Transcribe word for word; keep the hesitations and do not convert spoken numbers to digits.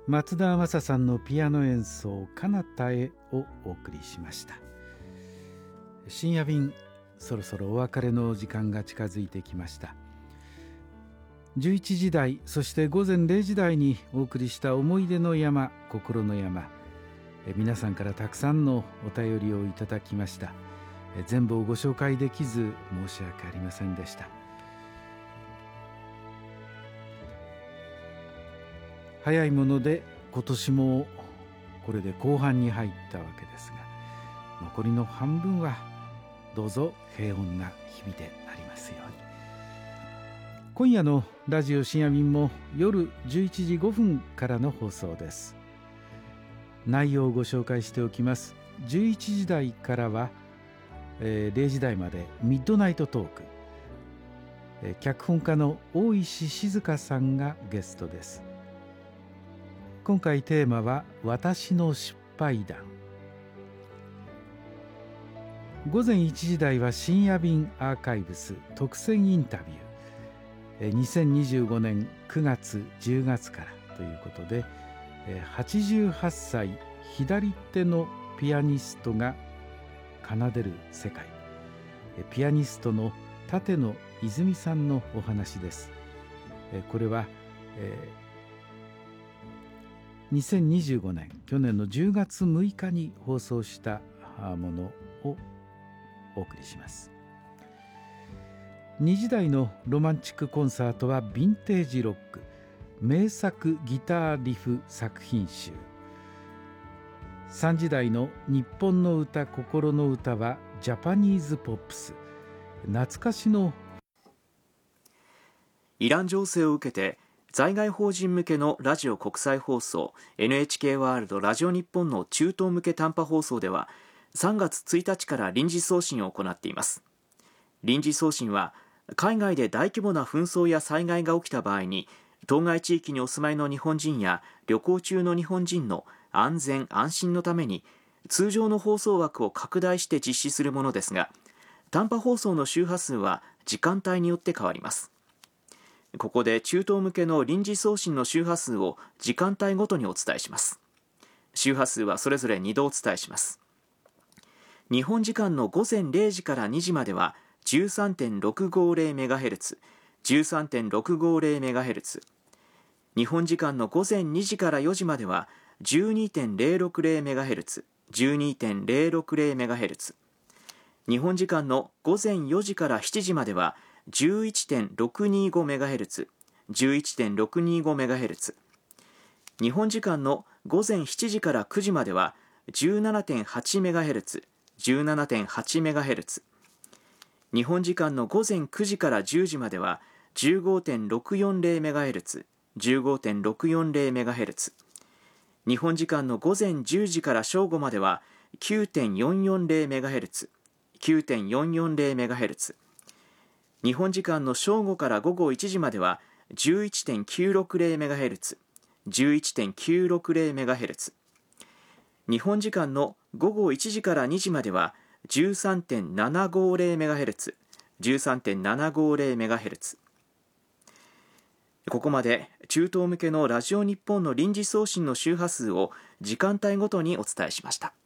松田正さんのピアノ演奏彼方へをお送りしました。深夜便、そろそろお別れの時間が近づいてきました。じゅういちじ台、そして午前れいじ台にお送りした思い出の山、心の山、え皆さんからたくさんのお便りをいただきました。え全部をご紹介できず申し訳ありませんでした。早いもので今年もこれで後半に入ったわけですが、残りの半分はどうぞ平穏な日々でありますように。今夜のラジオ深夜便も夜じゅういちじごふんからの放送です。内容をご紹介しておきます。じゅういちじ台からは、えー、れいじ台までミッドナイトトーク、えー、脚本家の大石静香さんがゲストです。今回テーマは私の失敗談。午前いちじ台は深夜便アーカイブス特選インタビュー、にせんにじゅうごねんくがつじゅうがつからということで、はちじゅうはっさい左手のピアニストが奏でる世界、ピアニストの立野泉さんのお話です。これは、えーにせんにじゅうごねん去年のじゅうがつむいかに放送したものをお送りします。にじ台のロマンチックコンサートはヴィンテージロック名作ギターリフ作品集。さんじ台の日本の歌心の歌はジャパニーズポップス懐かしの。 イラン情勢を受けて在外邦人向けのラジオ国際放送 エヌエイチケー ワールドラジオ日本の中東向け短波放送ではさんがつついたちから臨時送信を行っています。臨時送信は海外で大規模な紛争や災害が起きた場合に当該地域にお住まいの日本人や旅行中の日本人の安全安心のために通常の放送枠を拡大して実施するものですが、短波放送の周波数は時間帯によって変わります。ここで中東向けの臨時送信の周波数を時間帯ごとにお伝えします。周波数はそれぞれにどお伝えします。日本時間の午前れいじからにじまでは じゅうさんてんろくごゼロメガヘルツ、じゅうさんてんろくごゼロメガヘルツ。日本時間の午前にじからよじまでは じゅうにてんゼロろくゼロメガヘルツ、じゅうにてんゼロろくゼロメガヘルツ。日本時間の午前よじからしちじまではじゅういってんろくにごメガヘルツ、じゅういってんろくにごメガヘルツ。日本時間の午前しちじからくじまでは じゅうななてんはちメガヘルツ、じゅうななてんはちメガヘルツ。日本時間の午前くじからじゅうじまでは じゅうごてんろくよんゼロメガヘルツ、じゅうごてんろくよんゼロメガヘルツ。日本時間の午前じゅうじから正午までは きゅうてんよんよんゼロメガヘルツ、きゅうてんよんよんゼロメガヘルツ。日本時間の正午から午後いちじまでは じゅういってんきゅうろくゼロメガヘルツ、じゅういってんきゅうろくゼロメガヘルツ。日本時間の午後いちじからにじまでは じゅうさんてんななごゼロメガヘルツ、じゅうさんてんななごゼロメガヘルツ。ここまで中東向けのラジオ日本の臨時送信の周波数を時間帯ごとにお伝えしました。